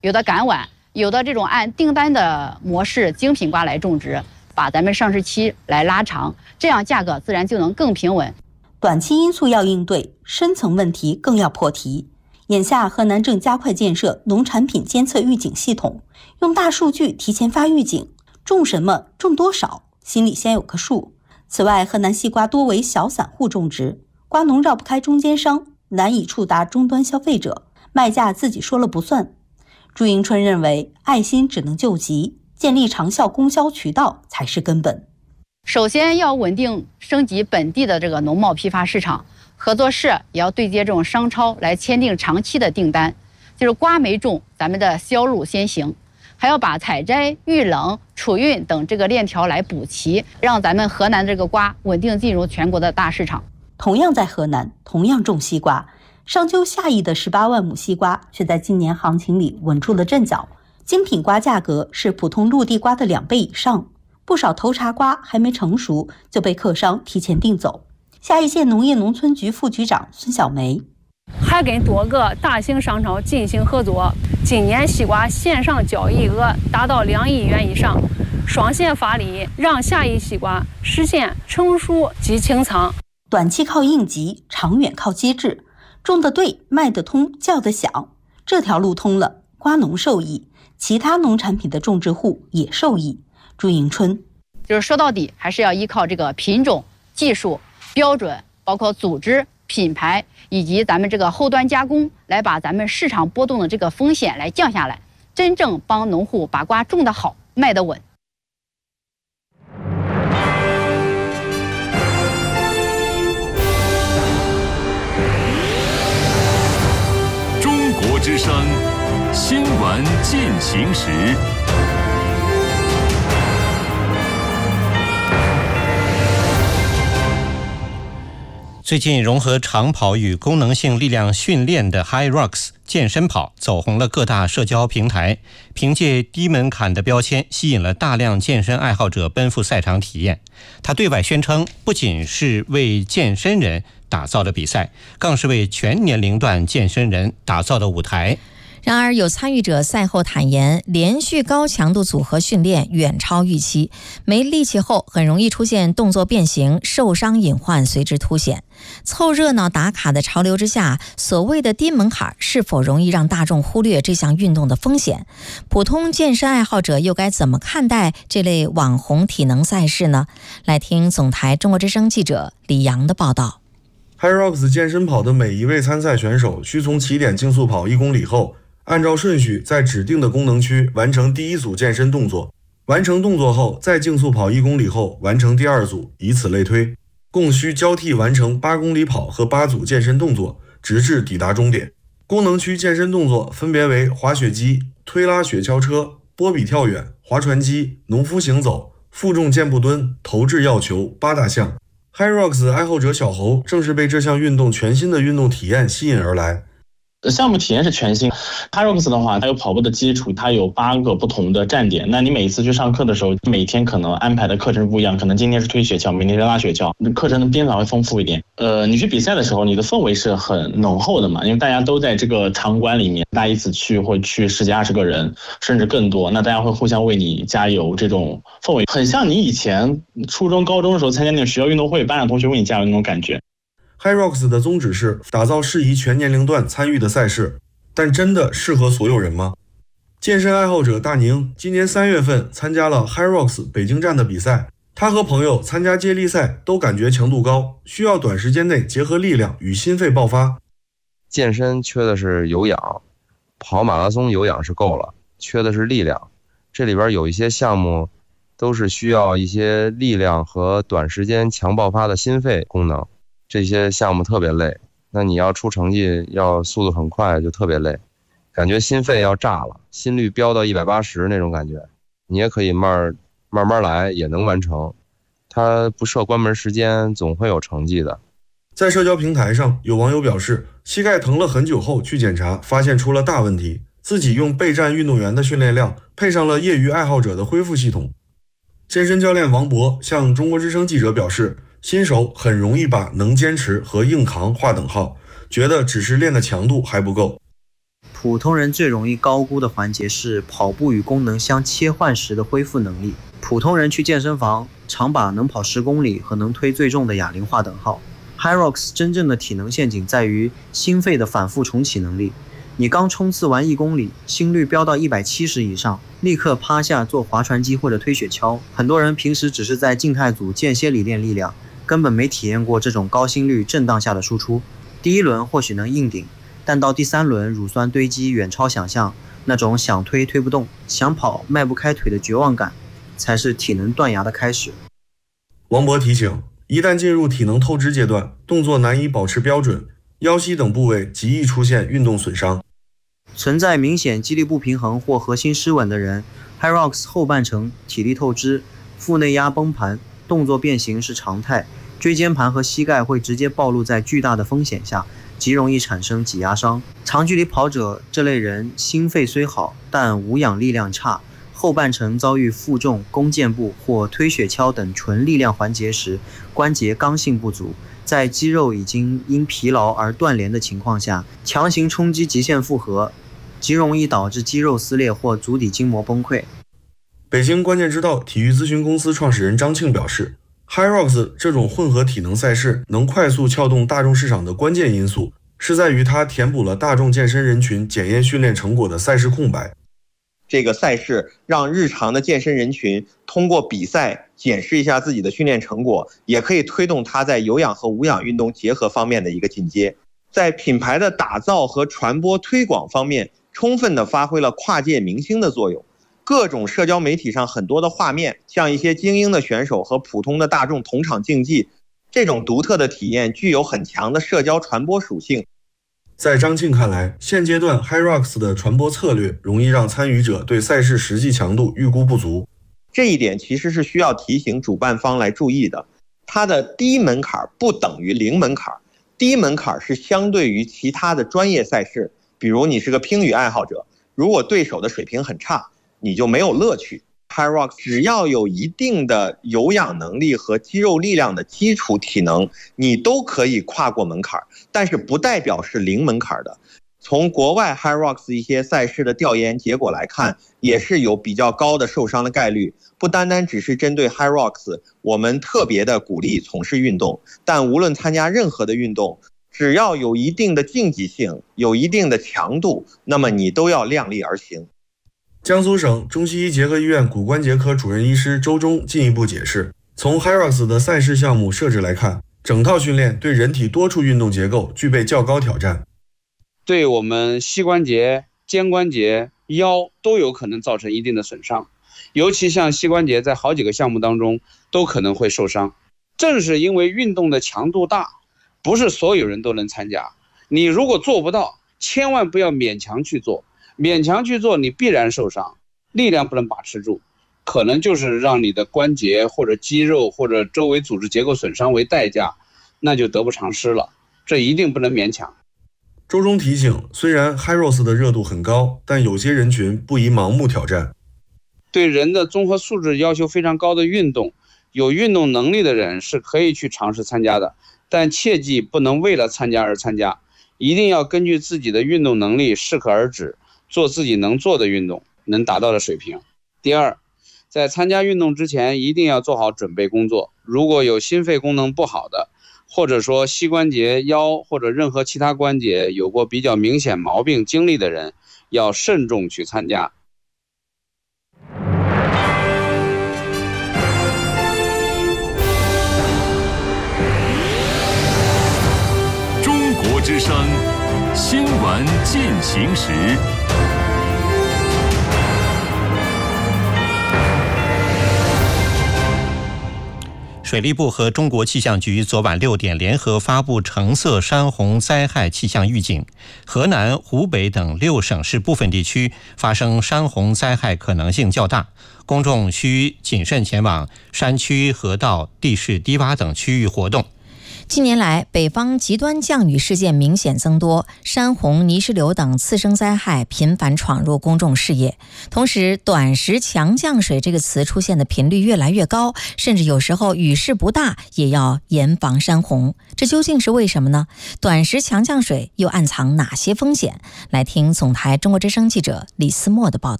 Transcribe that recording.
有的赶晚，有的这种按订单的模式精品瓜来种植，把咱们上市期来拉长，这样价格自然就能更平稳。 短期因素要应对，深层问题更要破题。眼下河南正加快建设农产品监测预警系统，用大数据提前发预警，种什么种多少，心里先有个数。此外，河南西瓜多为小散户种植，瓜农绕不开中间商，难以触达终端消费者，卖价自己说了不算。朱迎春认为，爱心只能救急，建立长效供销渠道才是根本。 首先要稳定升级本地的这个农贸批发市场，合作社也要对接这种商超来签订长期的订单，就是瓜没种，咱们的销路先行，还要把采摘、预冷、储运等这个链条来补齐，让咱们河南这个瓜稳定进入全国的大市场。 同样在河南，同样种西瓜，商丘下邑的18万亩西瓜却在今年行情里稳住了阵脚，精品瓜价格是普通陆地瓜的2倍以上，不少头茬瓜还没成熟就被客商提前订走。下邑县农业农村局副局长孙小梅， 还跟多个大型商超进行合作，今年西瓜线上交易额达到2亿元以上，双线发力，让下邑西瓜实现成熟即清仓。 短期靠应急，长远靠机制，种得对，卖得通，叫得响，这条路通了，瓜农受益，其他农产品的种植户也受益。朱迎春， 就是说到底还是要依靠这个品种、技术、标准，包括组织、品牌以及咱们这个后端加工，来把咱们市场波动的这个风险来降下来，真正帮农户把瓜种得好，卖得稳。 中国之声新闻进行时。 最近融合长跑与功能性力量训练的 HYROX 健身跑走红了各大社交平台，凭借低门槛的标签吸引了大量健身爱好者奔赴赛场体验。他对外宣称，不仅是为健身人打造的比赛，更是为全年龄段健身人打造的舞台。 然而，有参与者赛后坦言，连续高强度组合训练远超预期，没力气后很容易出现动作变形，受伤隐患随之凸显。凑热闹打卡的潮流之下，所谓的低门槛是否容易让大众忽略这项运动的风险？普通健身爱好者又该怎么看待这类网红体能赛事呢？来听总台中国之声记者李阳的报道。 HYROX 健身跑的每一位参赛选手需从起点竞速跑1公里后，按照顺序在指定的功能区完成第一组健身动作，完成动作后再竞速跑1公里后完成第2组，以此类推，共需交替完成8公里跑和8组健身动作，直至抵达终点。功能区健身动作分别为滑雪机、推拉雪橇车、波比跳远、划船机、农夫行走、负重健步蹲、投掷药球8大项。HYROX 爱好者小侯正是被这项运动全新的运动体验吸引而来。 项目体验是全新。HYROX 的话，它有跑步的基础，它有8个不同的站点。那你每一次去上课的时候，每天可能安排的课程不一样，可能今天是推雪橇，明天是拉雪橇，课程的编法会丰富一点。你去比赛的时候，你的氛围是很浓厚的嘛，因为大家都在这个场馆里面，大家一起去会去10几20个人，甚至更多。那大家会互相为你加油，这种氛围很像你以前初中、高中的时候参加那种学校运动会，班上同学为你加油那种感觉。 HYROX 的宗旨是打造适宜全年龄段参与的赛事，但真的适合所有人吗？健身爱好者大宁今年3月份参加了 HYROX 北京站的比赛，他和朋友参加接力赛都感觉强度高，需要短时间内结合力量与心肺爆发。 健身缺的是有氧，跑马拉松有氧是够了，缺的是力量。这里边有一些项目都是需要一些力量和短时间强爆发的心肺功能，这些项目特别累，那你要出成绩要速度很快就特别累，感觉心肺要炸了，心率飙到180那种感觉。你也可以慢慢来，也能完成，它不设关门时间，总会有成绩的。 在社交平台上，有网友表示膝盖疼了很久后去检查，发现出了大问题，自己用备战运动员的训练量配上了业余爱好者的恢复系统。健身教练王博向中国之声记者表示，新手很容易把能坚持和硬扛划等号，觉得只是练个强度还不够。 普通人最容易高估的环节是跑步与功能相切换时的恢复能力。普通人去健身房常把能跑10公里和能推最重的哑铃划等号。HYROX 真正的体能陷阱在于心肺的反复重启能力。你刚冲刺完1公里，心率飙到170以上，立刻趴下做划船机或者推雪橇。很多人平时只是在静态组间歇里练力量，根本没体验过这种高心率震荡下的输出。第1轮或许能硬顶，但到第3轮乳酸堆积远超想象，那种想推推不动，想跑迈不开腿的绝望感才是体能断崖的开始。 王博提醒，一旦进入体能透支阶段，动作难以保持标准，腰膝等部位极易出现运动损伤。 存在明显肌力不平衡或核心失稳的人， HYROX 后半程体力透支，腹内压崩盘，动作变形是常态，椎间盘和膝盖会直接暴露在巨大的风险下，极容易产生挤压伤。长距离跑者这类人心肺虽好，但无氧力量差，后半程遭遇负重、弓箭步或推雪橇等纯力量环节时，关节刚性不足，在肌肉已经因疲劳而断连的情况下，强行冲击极限负荷，极容易导致肌肉撕裂或足底筋膜崩溃。 北京关键之道体育咨询公司创始人张庆表示， HYROX 这种混合体能赛事能快速撬动大众市场的关键因素，是在于它填补了大众健身人群检验训练成果的赛事空白。 这个赛事让日常的健身人群通过比赛检视一下自己的训练成果，也可以推动他在有氧和无氧运动结合方面的一个进阶。在品牌的打造和传播推广方面，充分地发挥了跨界明星的作用。各种社交媒体上很多的画面，像一些精英的选手和普通的大众同场竞技，这种独特的体验具有很强的社交传播属性。 在张庆看来，现阶段 HYROX 的传播策略容易让参与者对赛事实际强度预估不足。 这一点其实是需要提醒主办方来注意的。它的低门槛不等于零门槛，低门槛是相对于其他的专业赛事，比如你是个乒羽爱好者，如果对手的水平很差，你就没有乐趣。HYROX 只要有一定的有氧能力和肌肉力量的基础体能，你都可以跨过门槛，但是不代表是零门槛的。从国外 HYROX 一些赛事的调研结果来看，也是有比较高的受伤的概率。不单单只是针对 HYROX， 我们特别的鼓励从事运动，但无论参加任何的运动，只要有一定的竞技性，有一定的强度，那么你都要量力而行。 江苏省中西医结合医院骨关节科主任医师周忠进一步解释，从 HYROX 的赛事项目设置来看，整套训练对人体多处运动结构具备较高挑战， 对我们膝关节、肩关节、腰都有可能造成一定的损伤，尤其像膝关节在好几个项目当中都可能会受伤。正是因为运动的强度大，不是所有人都能参加，你如果做不到，千万不要勉强去做，勉强去做你必然受伤，力量不能把持住，可能就是让你的关节或者肌肉或者周围组织结构损伤为代价，那就得不偿失了，这一定不能勉强。 周忠提醒，虽然 HYROX 的热度很高，但有些人群不宜盲目挑战。 对人的综合素质要求非常高的运动，有运动能力的人是可以去尝试参加的，但切记不能为了参加而参加，一定要根据自己的运动能力适可而止，做自己能做的运动，能达到的水平。第二，在参加运动之前一定要做好准备工作，如果有心肺功能不好的，或者说膝关节、腰或者任何其他关节有过比较明显毛病经历的人，要慎重去参加。 中国之声新闻进行时。 水利部和中国气象局昨晚6点联合发布橙色山洪灾害气象预警，河南、湖北等6省市部分地区发生山洪灾害可能性较大，公众需谨慎前往山区、河道、地势低洼等区域活动。 近年来，北方极端降雨事件明显增多，山洪、泥石流等次生灾害频繁闯入公众视野。同时，短时强降水这个词出现的频率越来越高，甚至有时候雨势不大也要严防山洪。这究竟是为什么呢？短时强降水又暗藏哪些风险？来听总台中国之声记者李思墨的报道。